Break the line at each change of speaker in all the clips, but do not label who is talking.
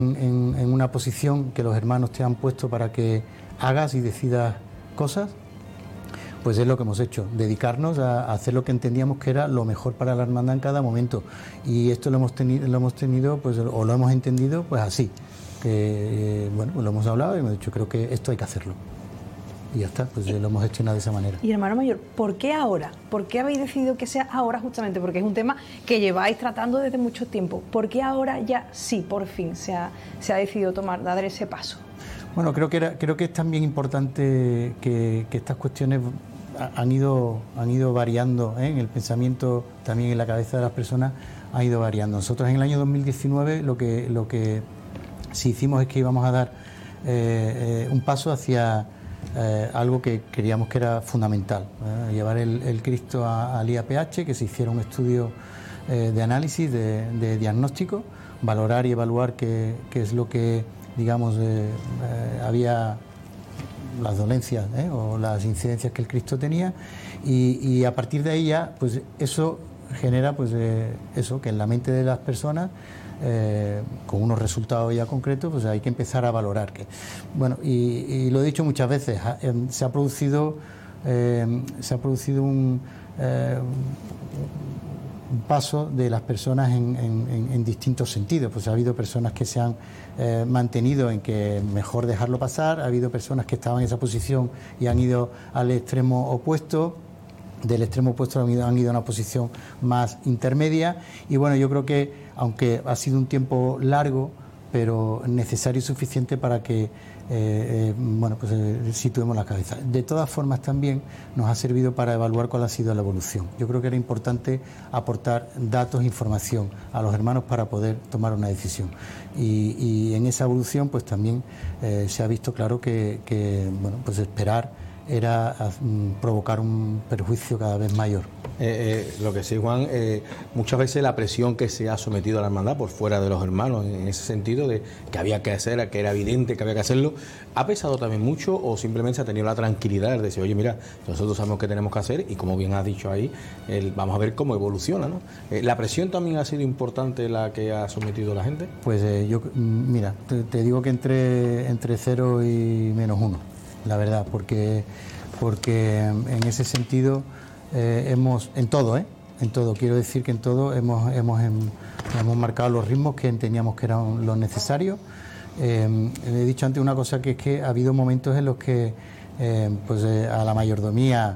en una posición que los hermanos te han puesto para que hagas y decidas cosas, pues es lo que hemos hecho, dedicarnos a hacer lo que entendíamos que era lo mejor para la hermandad en cada momento. Y esto lo hemos tenido pues, o lo hemos entendido pues así. Bueno, pues lo hemos hablado y hemos dicho, creo que esto hay que hacerlo. Y ya está, pues lo hemos gestionado de esa manera.
Y hermano mayor, ¿por qué ahora? ¿Por qué habéis decidido que sea ahora justamente? Porque es un tema que lleváis tratando desde mucho tiempo. ¿Por qué ahora ya sí, por fin, se ha decidido dar ese paso?
Bueno, creo que es también importante que estas cuestiones han ido variando, en el pensamiento, también en la cabeza de las personas, ha ido variando. Nosotros en el año 2019 lo que sí hicimos es que íbamos a dar un paso hacia algo que queríamos que era fundamental, llevar el Cristo al IAPH, que se hiciera un estudio de análisis, de diagnóstico, valorar y evaluar qué es lo que, digamos, había, las dolencias o las incidencias que el Cristo tenía, y a partir de ahí ya, pues eso genera pues eso, que en la mente de las personas, con unos resultados ya concretos, pues hay que empezar a valorar. Bueno, y lo he dicho muchas veces, se ha producido un paso de las personas en distintos sentidos. Pues ha habido personas que se han mantenido en que mejor dejarlo pasar, ha habido personas que estaban en esa posición y han ido al extremo opuesto. Del extremo opuesto han ido a una posición más intermedia, y bueno, yo creo que aunque ha sido un tiempo largo, pero necesario y suficiente para que bueno, pues situemos la cabeza. De todas formas, también nos ha servido para evaluar cuál ha sido la evolución. Yo creo que era importante aportar datos e información a los hermanos para poder tomar una decisión, y en esa evolución pues también se ha visto claro que bueno, pues esperar era provocar un perjuicio cada vez mayor.
Lo que sí, Juan, muchas veces la presión que se ha sometido a la hermandad por fuera de los hermanos, en ese sentido de que había que hacer, que era evidente que había que hacerlo, ¿ha pesado también mucho o simplemente se ha tenido la tranquilidad de decir, oye, mira, nosotros sabemos qué tenemos que hacer y como bien has dicho ahí, vamos a ver cómo evoluciona, ¿no? ¿La presión también ha sido importante la que ha sometido la gente?
Pues yo, mira, te digo que entre 0 y -1, la verdad, porque en ese sentido hemos, en todo, quiero decir que en todo hemos marcado los ritmos que entendíamos que eran los necesarios. He dicho antes una cosa, que es que ha habido momentos en los que pues a la mayordomía,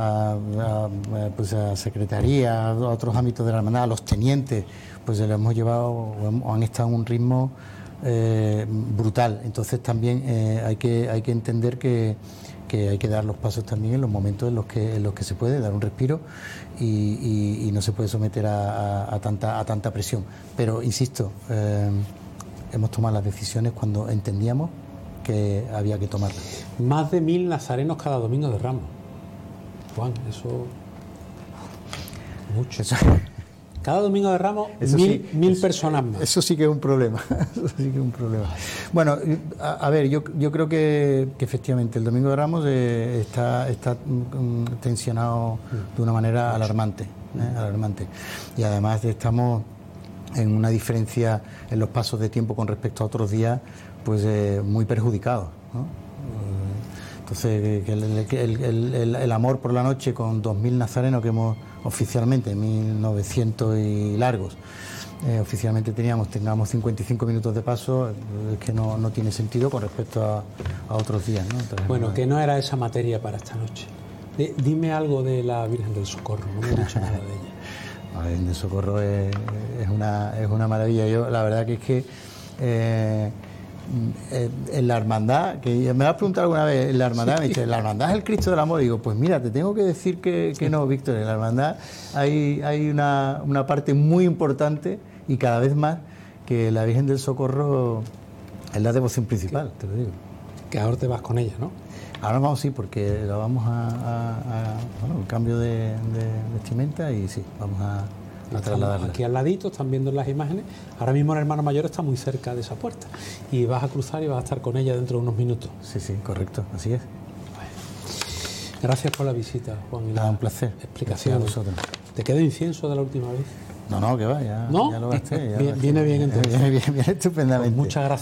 pues a secretaría, a otros ámbitos de la hermandad, a los tenientes, pues le hemos llevado o han estado en un ritmo brutal. Entonces también hay que entender que hay que dar los pasos también en los momentos en los que se puede dar un respiro, y no se puede someter a tanta presión. Pero insisto, hemos tomado las decisiones cuando entendíamos que había que tomarlas.
Más de 1000 nazarenos cada domingo de Ramos. Juan, eso mucho. Cada domingo de Ramos, mil personas más.
Eso sí que es un problema. Eso sí que es un problema. Bueno, a ver, yo creo que efectivamente el domingo de Ramos está tensionado de una manera alarmante. Y además estamos en una diferencia en los pasos de tiempo con respecto a otros días, pues muy perjudicados, ¿no? Entonces, el amor por la noche con 2000 nazarenos que hemos oficialmente, 1900 y largos, oficialmente tengamos 55 minutos de paso, es que no tiene sentido con respecto a otros días, ¿no? Entonces,
bueno, que no era esa materia para esta noche. Dime algo de la Virgen del Socorro, no me he dicho nada de ella.
La Virgen del Socorro es una maravilla. Yo, la verdad que es que en la hermandad, que me has preguntado alguna vez, en la hermandad me dice, ¿la hermandad es el Cristo del amor? Y digo, pues mira, te tengo que decir que no, Víctor. En la hermandad hay una parte muy importante, y cada vez más, que la Virgen del Socorro es la devoción principal, te lo digo.
Que ahora te vas con ella, ¿no?
Ahora vamos, sí, porque la vamos bueno, un cambio de vestimenta, y sí, vamos a trasladarla.
Aquí al ladito, están viendo las imágenes. Ahora mismo el hermano mayor está muy cerca de esa puerta y vas a cruzar y vas a estar con ella dentro de unos minutos.
Sí, correcto, así es.
Gracias por la visita, Juan.
Nada, un placer.
Explicación. ¿Te quedó incienso de la última vez?
No, que va, ya,
¿no?
Ya lo gasté.
Viene bien entonces.
Viene estupendamente.
Pues muchas gracias.